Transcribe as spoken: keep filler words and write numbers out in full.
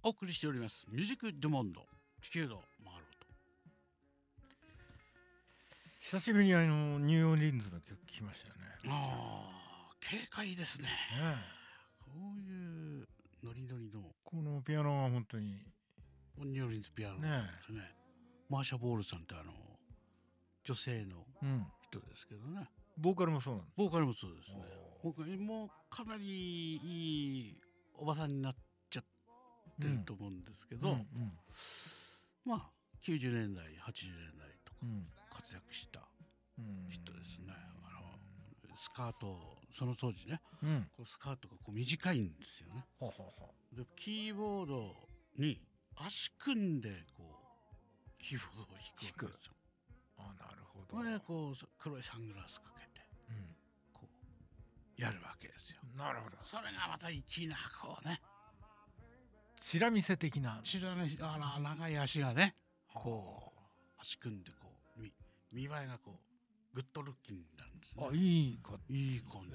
お送りしておりますミュージックドゥモンド地球の回る音。 久しぶりにあのニューオーリンズの曲聴きましたよね。 ああ、軽快ですね。 ねこういうノリノリのこのピアノが本当にニューオーリンズピアノですね。マーシャ・ボールさんってあの女性のうん人ですけどね。 ボーカルもそうなんです。 ボーカルもそうですね。 お僕もうかなりいいおばさんになっちゃってると思うんですけど、 うんうんまあきゅうじゅうねんだいはちじゅうねんだいとかうん活躍したうん人ですね。あのスカートその当時ね、 うんこうスカートがこう短いんですよね。 ほうほうほでキーボードに足組んでこうキーボードを弾くわけですよ。 う。あ、なるほど。 これでこう黒いサングラスかけてうこうやるわけですよ。 ん、なるほど。 それがまた粋なこうね、 チラ見せ的な。 ちらね、あの長い足がね、 はあこう足組んでこう見見栄えがこうグッドルッキングになるんですね。 あ、いいか。 いい子ね。